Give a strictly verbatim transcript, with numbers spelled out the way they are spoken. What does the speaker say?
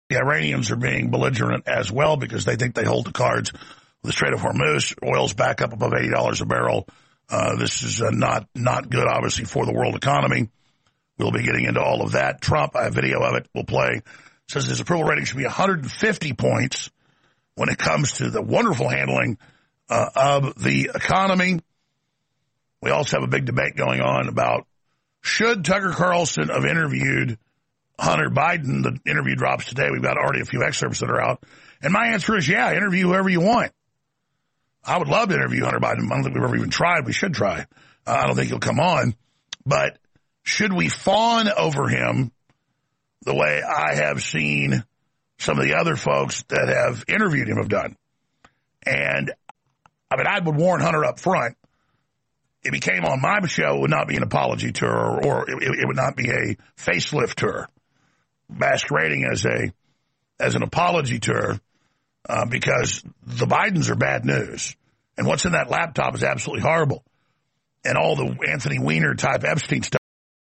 The Iranians are being belligerent as well because they think they hold the cards with the Strait of Hormuz. Oil's back up above eighty dollars a barrel. Uh, this is uh, not, not good, obviously, for the world economy. We'll be getting into all of that. Trump, I have video of it, we'll play, says his approval rating should be one hundred fifty points when it comes to the wonderful handling uh, of the economy. We also have a big debate going on about should Tucker Carlson have interviewed Hunter Biden. The interview drops today. We've got already a few excerpts that are out. And my answer is, yeah, interview whoever you want. I would love to interview Hunter Biden. I don't think we've ever even tried. We should try. Uh, I don't think he'll come on. But should we fawn over him the way I have seen some of the other folks that have interviewed him have done? And, I mean, I would warn Hunter up front. If he came on my show, it would not be an apology tour, or it, it would not be a facelift tour, masquerading as a as an apology tour, uh, because the Bidens are bad news, and what's in that laptop is absolutely horrible, and all the Anthony Weiner type Epstein stuff